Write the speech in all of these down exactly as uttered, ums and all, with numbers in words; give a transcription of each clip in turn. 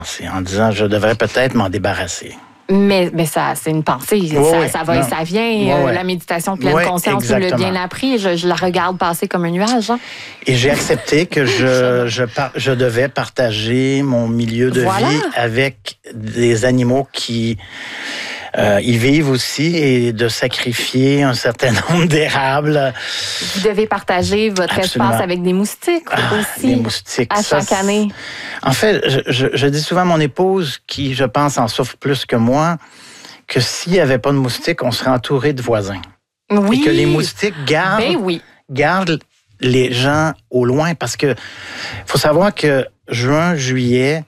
en disant je devrais peut-être m'en débarrasser. Mais, mais ça, c'est une pensée. Oui, ça, oui, ça va non. et ça vient. Oui, euh, oui. La méditation pleine Oui, conscience, tu l'as exactement. bien appris. Je, je la regarde passer comme un nuage. Hein. Et j'ai accepté que je, je, par, je devais partager mon milieu de Voilà. vie avec des animaux qui euh, y vivent aussi et de sacrifier un certain nombre d'érables. Vous devez partager votre Absolument. espace avec des moustiques Ah, aussi. des moustiques. À Ça, chaque année. En fait, je, je, je dis souvent à mon épouse, qui, je pense, en souffre plus que moi, que s'il n'y avait pas de moustiques, on serait entouré de voisins. Oui. Et que les moustiques gardent, Ben oui. gardent les gens au loin. Parce que faut savoir que juin, juillet,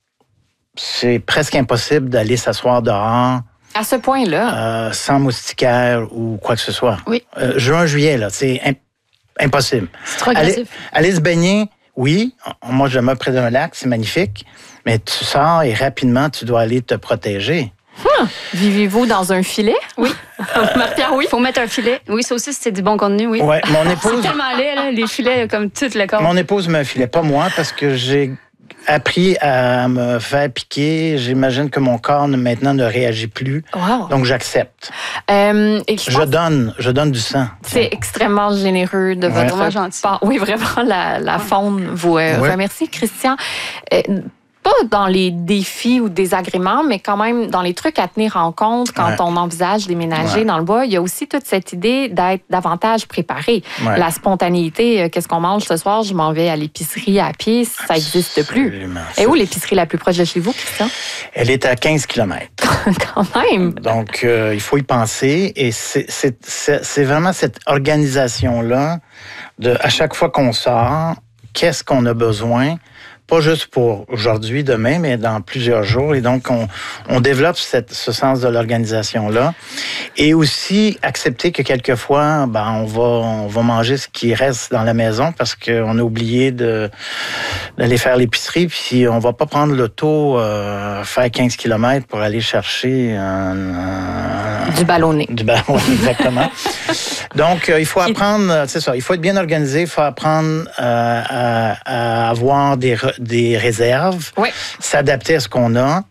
c'est presque impossible d'aller s'asseoir dehors À ce point-là. euh, sans moustiquaire ou quoi que ce soit. Oui. Euh, juin, juillet, là, c'est imp- impossible. C'est trop Aller, agressif. aller se baigner, oui. Moi, je demeure près d'un lac, c'est magnifique. Mais tu sors et rapidement, tu dois aller te protéger. Hum. Vivez-vous dans un filet? Oui. Marie-Pierre, oui. Il faut mettre un filet. Oui, ça aussi, c'est du bon contenu, oui. Ouais, mon C'est épouse, tellement laid, là, les filets, comme tout le corps. mon épouse me filait, pas moi, parce que j'ai appris à me faire piquer. J'imagine que mon corps ne- maintenant ne réagit plus. Wow. Donc, j'accepte. Euh, et je Je pense donne, je donne du sang. C'est extrêmement généreux de Ouais. votre Vraiment gentil. part. Oui, vraiment, la, la faune vous euh, Ouais. remercie. Christian, euh, pas dans les défis ou désagréments, mais quand même dans les trucs à tenir en compte quand Ouais. on envisage déménager Ouais. dans le bois, il y a aussi toute cette idée d'être davantage préparé. Ouais. La spontanéité, euh, qu'est-ce qu'on mange ce soir? Je m'en vais à l'épicerie à pied, ça n'existe plus. Absolument. Et où l'épicerie la plus proche de chez vous, Christian? Elle est à quinze kilomètres. Quand même. Donc, euh, il faut y penser. Et c'est, c'est, c'est, c'est vraiment cette organisation-là de, à chaque fois qu'on sort, qu'est-ce qu'on a besoin? Pas juste pour aujourd'hui, demain, mais dans plusieurs jours. Et donc, on, on développe cette, ce sens de l'organisation-là. Et aussi, accepter que quelquefois, ben, on va, on va manger ce qui reste dans la maison parce qu'on a oublié de, d'aller faire l'épicerie. Puis, on va pas prendre l'auto, euh, faire quinze kilomètres pour aller chercher un, un- Du ballonné. du ballon, ouais, exactement. Donc, euh, il faut apprendre, euh, c'est ça, il faut être bien organisé, il faut apprendre euh, à, à avoir des, re- des réserves, Oui. s'adapter à ce qu'on a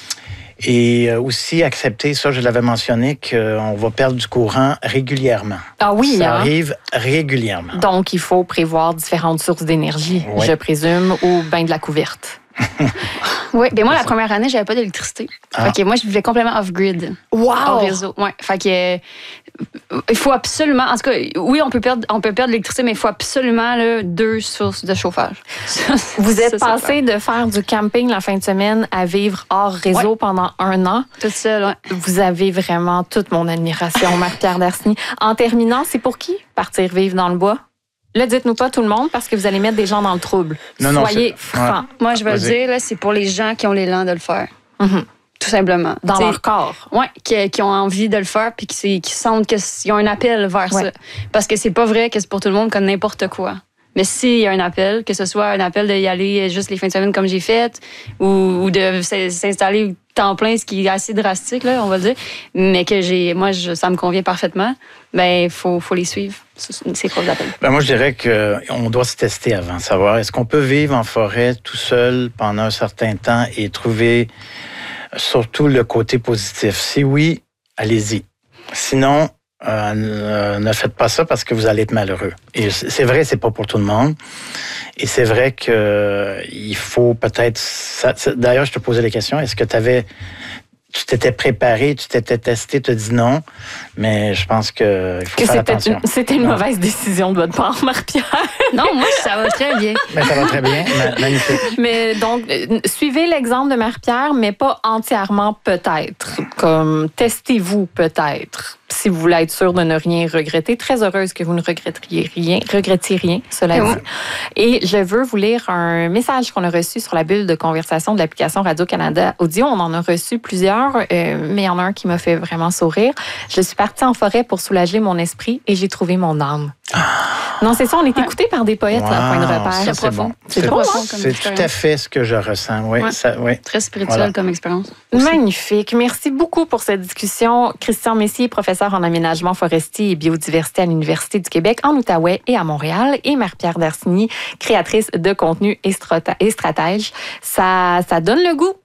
et euh, aussi accepter, ça je l'avais mentionné, qu'on va perdre du courant régulièrement. Ah oui, Ça hein? arrive régulièrement. Donc, il faut prévoir différentes sources d'énergie, Oui. je présume, ou bien de la couverte. Oui, bien moi, la première année, j'avais pas d'électricité. Ah. Fait que moi, je vivais complètement off-grid. Wow! Au réseau. Ouais. Fait que euh, il faut absolument, en tout cas, oui, on peut perdre, on peut perdre l'électricité, mais il faut absolument là, deux sources de chauffage. Vous êtes Ça, passé de faire du camping la fin de semaine à vivre hors réseau Ouais. pendant un an. Tout seul, ouais. Vous avez vraiment toute mon admiration, Marie-Pierre Darcigny. En terminant, c'est pour qui partir vivre dans le bois? Là, dites-nous pas tout le monde parce que vous allez mettre des gens dans le trouble. Non, non, Soyez c'est- francs. Moi, je vais le Vas-y. dire, là, c'est pour les gens qui ont l'élan de le faire. Mhm. Tout simplement. Dans T'sais, leur corps. Ouais, qui, qui ont envie de le faire puis qui, c'est- qui sentent qu'ils ont un appel vers Ouais. ça. Parce que c'est pas vrai que c'est pour tout le monde comme n'importe quoi. Mais s'il y a un appel, que ce soit un appel d'y aller juste les fins de semaine comme j'ai fait, ou, ou de s'in- s'installer temps plein, ce qui est assez drastique, là, on va le dire, mais que j'ai, moi, je, ça me convient parfaitement, ben, faut, faut les suivre, ces preuves d'appel. Ben moi, je dirais qu'on doit se tester avant, savoir est-ce qu'on peut vivre en forêt tout seul pendant un certain temps et trouver surtout le côté positif. Si oui, allez-y. Sinon, euh, ne faites pas ça parce que vous allez être malheureux. Et c'est vrai, c'est pas pour tout le monde. Et c'est vrai que euh, il faut peut-être... ça- ça- D'ailleurs, je te posais la question, est-ce que tu avais... Tu t'étais préparé, tu t'étais testé, tu as dit non, mais je pense que il faut Que faire c'était attention. une, c'était une Non. mauvaise décision de votre part, Marie-Pierre. Non, moi, ça va très bien. Mais ça va très bien, ma- magnifique. Mais donc, euh, suivez l'exemple de Marie-Pierre, mais pas entièrement peut-être. Comme, testez-vous peut-être, si vous voulez être sûr de ne rien regretter. Très heureuse que vous ne regretteriez rien, regrettiez rien, cela dit. Et je veux vous lire un message qu'on a reçu sur la bulle de conversation de l'application Radio-Canada Audio. On en a reçu plusieurs, euh, mais il y en a un qui m'a fait vraiment sourire. Je suis partie en forêt pour soulager mon esprit et j'ai trouvé mon âme. Non, c'est ça, on est Ouais. écouté par des poètes, Wow, là, point de repère. ça, C'est c'est profond. bon. C'est C'est- profond comme C'est expérience. tout à fait ce que je ressens. Oui, Ouais. ça, oui. Très spirituel Voilà. comme expérience. Magnifique. Merci beaucoup pour cette discussion. Christian Messier, professeur en aménagement forestier et biodiversité à l'Université du Québec en Outaouais et à Montréal, et Marie-Pierre Darcigny, créatrice de contenu et strata- et stratège. Ça, ça donne le goût